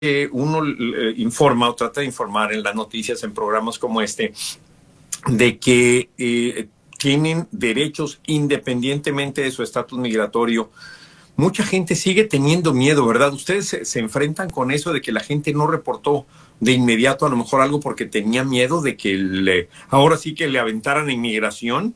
uno informa o trata de informar en las noticias, en programas como este, de que tienen derechos independientemente de su estatus migratorio. Mucha gente sigue teniendo miedo, ¿verdad? ¿Ustedes se enfrentan con eso de que la gente no reportó de inmediato a lo mejor algo porque tenía miedo de que ahora sí que le aventaran inmigración?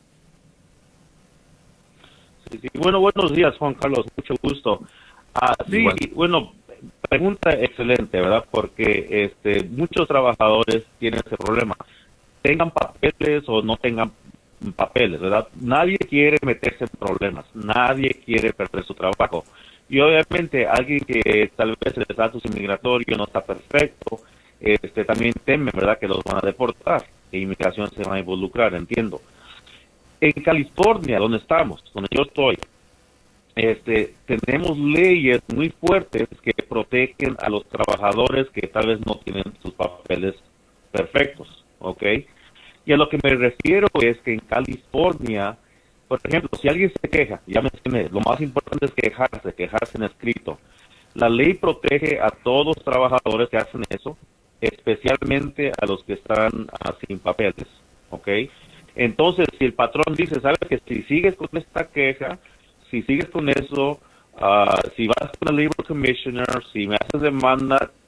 Sí, sí. Bueno, buenos días, Juan Carlos, mucho gusto. Sí, Igual. bueno, pregunta excelente, ¿verdad? Porque muchos trabajadores tienen ese problema. Tengan papeles o no tengan papeles, ¿verdad? Nadie quiere meterse en problemas, nadie quiere perder su trabajo. Y obviamente alguien que tal vez el estatus inmigratorio no está perfecto, también teme, ¿verdad? Que los van a deportar, que inmigración se va a involucrar, entiendo. En California, donde estamos, donde yo estoy, tenemos leyes muy fuertes que protegen a los trabajadores que tal vez no tienen sus papeles perfectos, ¿ok? Y a lo que me refiero es que en California, por ejemplo, si alguien se queja, ya mencioné, lo más importante es quejarse en escrito. La ley protege a todos los trabajadores que hacen eso, especialmente a los que están sin papeles, ¿ok? Entonces, si el patrón dice, sabes que si sigues con esta queja, si sigues con eso, si vas con el Labor Commissioner, si me haces demanda,